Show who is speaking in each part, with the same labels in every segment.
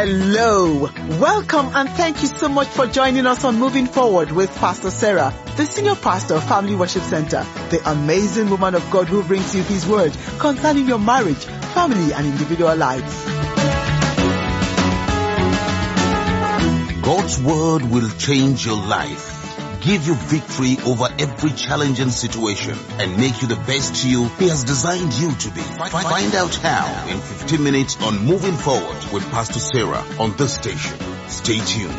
Speaker 1: Hello, welcome and thank you so much for joining us on Moving Forward with Pastor Sarah, the Senior Pastor of Family Worship Center, the amazing woman of God who brings you His Word concerning your marriage, family and individual lives.
Speaker 2: God's Word will change your life, give you victory over every challenging situation, and make you the best you He has designed you to be. Find out how in 15 minutes on Moving Forward with Pastor Sarah on this station. Stay tuned.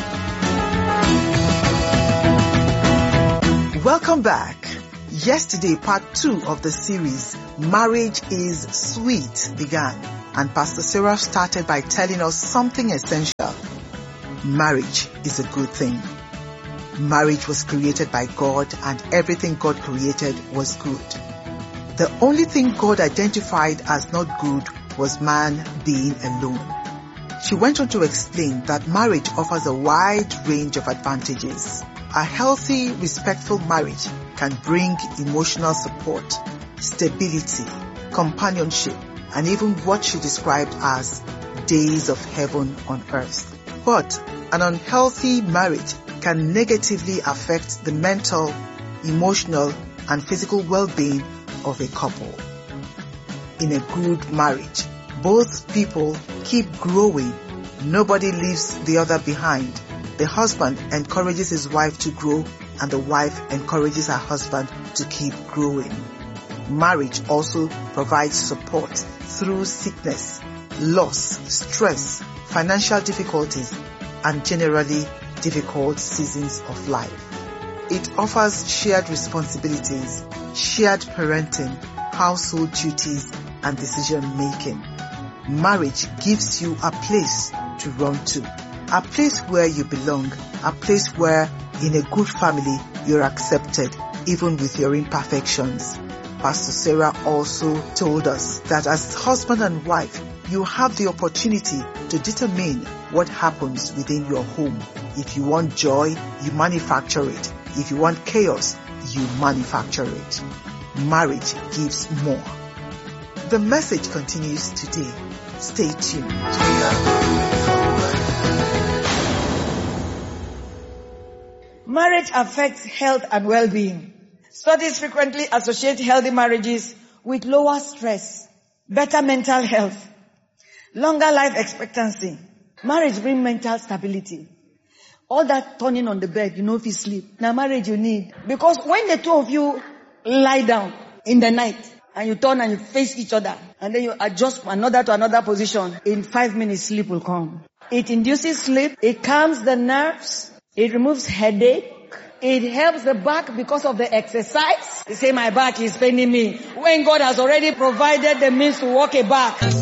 Speaker 1: Welcome back. Yesterday, part 2 of the series, Marriage is Sweet, began, and Pastor Sarah started by telling us something essential. Marriage is a good thing. Marriage was created by God, and everything God created was good. The only thing God identified as not good was man being alone. She went on to explain that marriage offers a wide range of advantages. A healthy, respectful marriage can bring emotional support, stability, companionship, and even what she described as days of heaven on earth. But an unhealthy marriage can negatively affect the mental, emotional, and physical well-being of a couple. In a good marriage, both people keep growing. Nobody leaves the other behind. The husband encourages his wife to grow, and the wife encourages her husband to keep growing. Marriage also provides support through sickness, loss, stress, financial difficulties, and generally difficult seasons of life. It offers shared responsibilities, shared parenting, household duties, and decision making. Marriage gives you a place to run to, a place where you belong, a place where in a good family you're accepted even with your imperfections. Pastor Sarah also told us that as husband and wife, you have the opportunity to determine what happens within your home. If you want joy, you manufacture it. If you want chaos, you manufacture it. Marriage gives more. The message continues today. Stay tuned.
Speaker 3: Marriage affects health and well-being. Studies frequently associate healthy marriages with lower stress, better mental health, longer life expectancy. Marriage brings mental stability. All that turning on the bed, if you sleep. Now marriage you need. Because when the two of you lie down in the night and you turn and you face each other and then you adjust from another to another position, in 5 minutes sleep will come. It induces sleep. It calms the nerves. It removes headache. It helps the back because of the exercise. They say my back is paining me. When God has already provided the means to walk a back.